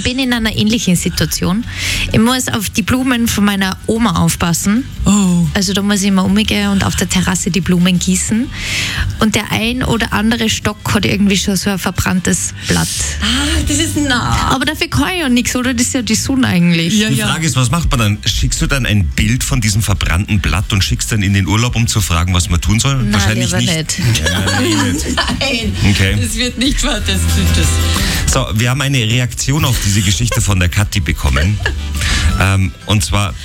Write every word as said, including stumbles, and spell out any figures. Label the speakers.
Speaker 1: bin in einer ähnlichen Situation. Ich muss auf die Blumen von meiner Oma aufpassen.
Speaker 2: Oh.
Speaker 1: Also da muss ich immer umgehen und auf der Terrasse die Blumen gießen. Und der ein oder andere Stock hat irgendwie schon so ein verbranntes Blatt.
Speaker 2: Ah, das ist nah.
Speaker 1: Aber dafür kann ich ja nichts, oder? Das ist ja die Sonne eigentlich.
Speaker 2: Ja,
Speaker 3: Die
Speaker 2: ja.
Speaker 3: Frage ist, was macht man dann? Schickst du dann ein Bild von diesem verbrannten Blatt und schickst dann in den Urlaub, um zu fragen, was man tun soll?
Speaker 1: Nein,
Speaker 3: Wahrscheinlich
Speaker 1: lieber
Speaker 3: nicht.
Speaker 1: nicht.
Speaker 3: Ja, eh nicht.
Speaker 2: Nein,
Speaker 3: Okay.
Speaker 2: das wird nicht fantastisch.
Speaker 3: So, wir haben eine Reaktion auf diese Geschichte von der Kathi bekommen. ähm, und zwar